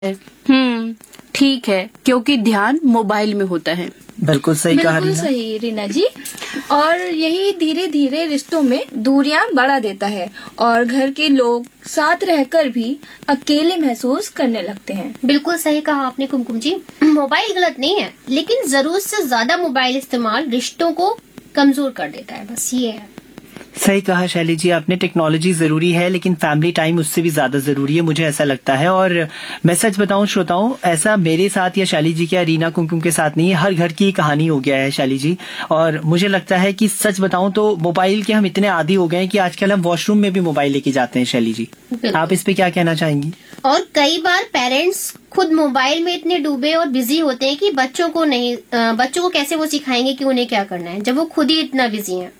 ठीक है, क्योंकि ध्यान मोबाइल में होता है। बिल्कुल सही कहा बिल्कुल सही रीना जी। और यही धीरे धीरे रिश्तों में दूरियां बढ़ा देता है और घर के लोग साथ रहकर भी अकेले महसूस करने लगते हैं। बिल्कुल सही कहा आपने कुमकुम जी। मोबाइल गलत नहीं है, लेकिन जरूरत से ज्यादा मोबाइल इस्तेमाल रिश्तों को कमजोर कर देता है, बस ये है। सही कहा शैली जी आपने। टेक्नोलॉजी जरूरी है, लेकिन फैमिली टाइम उससे भी ज्यादा जरूरी है, मुझे ऐसा लगता है। और मैं सच बताऊं श्रोताओं, ऐसा मेरे साथ या शैली जी या रीना कुमकुम के साथ नहीं है, हर घर की कहानी हो गया है शैली जी। और मुझे लगता है कि सच बताऊं तो मोबाइल के हम इतने आदी हो गए हैं कि आजकल हम वॉशरूम में भी मोबाइल लेके जाते हैं। शैली जी, आप इस पे क्या कहना चाहेंगी? और कई बार पेरेंट्स खुद मोबाइल में इतने डूबे और बिजी होते हैं कि बच्चों को कैसे वो सिखाएंगे कि उन्हें क्या करना है, जब वो खुद ही इतना बिजी हैं।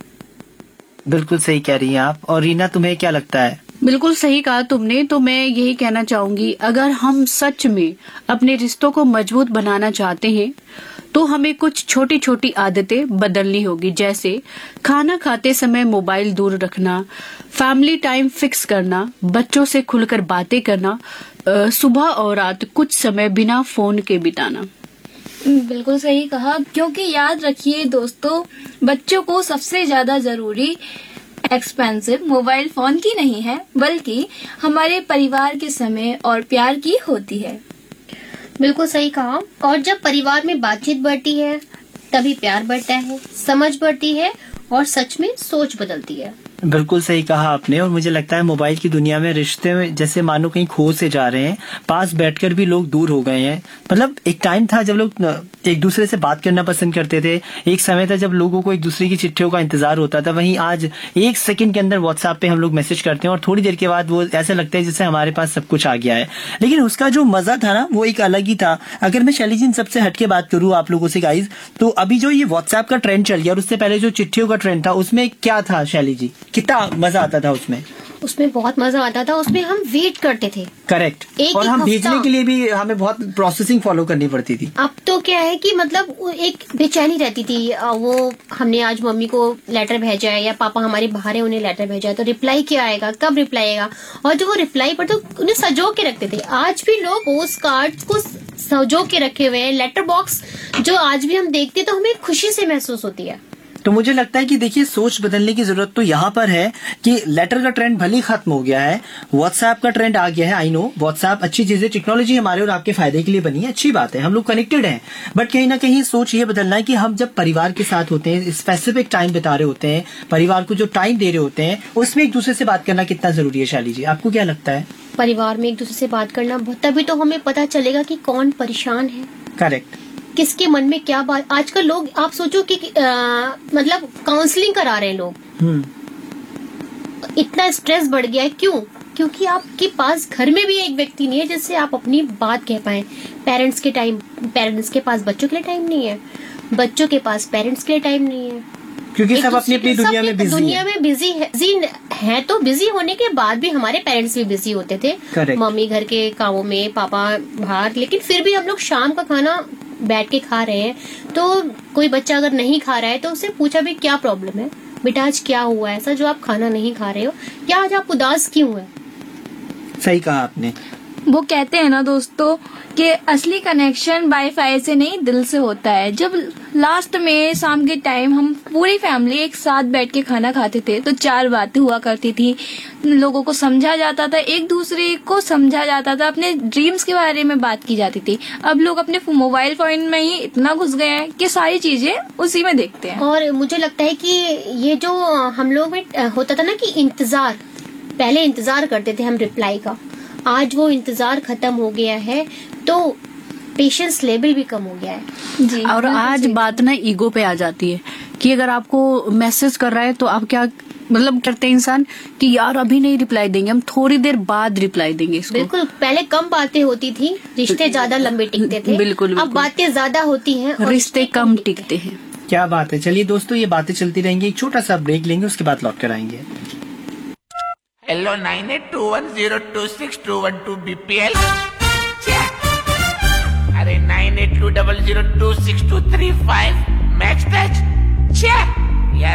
बिल्कुल सही कह रही हैं आप। और रीना, तुम्हें क्या लगता है? बिल्कुल सही कहा तुमने। तो मैं यही कहना चाहूंगी, अगर हम सच में अपने रिश्तों को मजबूत बनाना चाहते हैं तो हमें कुछ छोटी छोटी आदतें बदलनी होगी, जैसे खाना खाते समय मोबाइल दूर रखना, फैमिली टाइम फिक्स करना, बच्चों से खुलकर बातें करना, सुबह और रात कुछ समय बिना फोन के बिताना। बिल्कुल सही कहा, क्योंकि याद रखिए दोस्तों, बच्चों को सबसे ज्यादा जरूरी एक्सपेंसिव मोबाइल फोन की नहीं है, बल्कि हमारे परिवार के समय और प्यार की होती है। बिल्कुल सही कहा। और जब परिवार में बातचीत बढ़ती है तभी प्यार बढ़ता है, समझ बढ़ती है और सच में सोच बदलती है। बिल्कुल सही कहा आपने। और मुझे लगता है मोबाइल की दुनिया में रिश्ते में जैसे मानो कहीं खो से जा रहे हैं, पास बैठकर भी लोग दूर हो गए हैं। मतलब एक टाइम था जब लोग एक दूसरे से बात करना पसंद करते थे, एक समय था जब लोगों को एक दूसरे की चिट्ठियों का इंतजार होता था। वहीं आज एक सेकंड के अंदर व्हाट्सएप पे हम लोग मैसेज करते हैं और थोड़ी देर के बाद वो ऐसा लगता है जैसे हमारे पास सब कुछ आ गया है। लेकिन उसका जो मजा था ना, वो एक अलग ही था। अगर मैं शैली जी इन सबसे हटके बात करूँ आप लोगों से गाइज, तो अभी जो ये व्हाट्सएप का ट्रेंड चल गया और उससे पहले जो चिट्ठियों का ट्रेंड था, उसमें क्या था शैली जी? कितना मजा आता था उसमें? उसमें बहुत मजा आता था। उसमें हम वेट करते थे। करेक्ट। और हम भेजने के लिए भी हमें बहुत प्रोसेसिंग फॉलो करनी पड़ती थी। अब तो क्या है कि मतलब एक बेचैनी रहती थी। वो हमने आज मम्मी को लेटर भेजा है या पापा हमारे बाहर है, उन्हें लेटर भेजा है, तो रिप्लाई क्या आएगा, कब रिप्लाई आएगा। और जो वो रिप्लाई पर तो उन्हें सजो के रखते थे। आज भी लोग पोस्ट कार्ड को सजो के रखे हुए हैं। लेटर बॉक्स जो आज भी हम देखते हैं तो हमें खुशी से महसूस होती है। तो मुझे लगता है कि देखिए, सोच बदलने की जरूरत तो यहाँ पर है कि लेटर का ट्रेंड भले ही खत्म हो गया है, व्हाट्सएप का ट्रेंड आ गया है। आई नो व्हाट्सएप अच्छी चीज है, टेक्नोलॉजी हमारे और आपके फायदे के लिए बनी है, अच्छी बात है, हम लोग कनेक्टेड हैं। बट कहीं ना कहीं सोच ये बदलना है कि हम जब परिवार के साथ होते हैं, स्पेसिफिक टाइम बिता रहे होते हैं, परिवार को जो टाइम दे रहे होते हैं, उसमें एक दूसरे से बात करना कितना जरूरी है। शैली जी, आपको क्या लगता है? परिवार में एक दूसरे से बात करना, तभी तो हमें पता चलेगा कि कौन परेशान है। करेक्ट। किसके मन में क्या बात। आजकल लोग, आप सोचो कि मतलब काउंसलिंग करा रहे हैं लोग। इतना स्ट्रेस बढ़ गया है, क्यों? क्योंकि आपके पास घर में भी एक व्यक्ति नहीं है जिससे आप अपनी बात कह पाए। पेरेंट्स के पास बच्चों के लिए टाइम नहीं है, बच्चों के पास पेरेंट्स के लिए टाइम नहीं है, क्योंकि सब अपनी अपनी दुनिया में बिजी है। तो बिजी होने के बाद भी हमारे पेरेंट्स भी बिजी होते थे। Correct. मम्मी घर के कामों में, पापा बाहर, लेकिन फिर भी हम लोग शाम का खाना बैठ के खा रहे हैं। तो कोई बच्चा अगर नहीं खा रहा है तो उससे पूछा भी क्या प्रॉब्लम है बेटा, आज क्या हुआ है ऐसा जो आप खाना नहीं खा रहे हो, क्या आज आप उदास क्यों है? सही कहा आपने। वो कहते हैं ना दोस्तों कि असली कनेक्शन वाईफाई से नहीं, दिल से होता है। जब लास्ट में शाम के टाइम हम पूरी फैमिली एक साथ बैठ के खाना खाते थे तो 4 बातें हुआ करती थी, लोगों को समझा जाता था, एक दूसरे को समझा जाता था, अपने ड्रीम्स के बारे में बात की जाती थी। अब लोग अपने मोबाइल फोन में ही इतना घुस गए हैं कि सारी चीजें उसी में देखते हैं। और मुझे लगता है कि ये जो हम लोग में होता था ना कि इंतजार, पहले इंतजार करते थे हम रिप्लाई का, आज वो इंतजार खत्म हो गया है, तो पेशेंस लेवल भी कम हो गया है जी। और आज बात ना ईगो पे आ जाती है कि अगर आपको मैसेज कर रहा है तो आप क्या मतलब करते हैं इंसान कि यार अभी नहीं रिप्लाई देंगे, हम थोड़ी देर बाद रिप्लाई देंगे इसको। बिल्कुल, पहले कम बातें होती थी, रिश्ते ज्यादा लंबे टिकते थे। बिल्कुल। अब बातें ज्यादा होती हैं, रिश्ते कम टिकते हैं। क्या बात है। चलिए दोस्तों, ये बातें चलती रहेंगी, एक छोटा सा ब्रेक लेंगे, उसके बाद लौट कर आएंगे। Hello 9821026212 BPL। अरे 9820026235 मैक्स टच।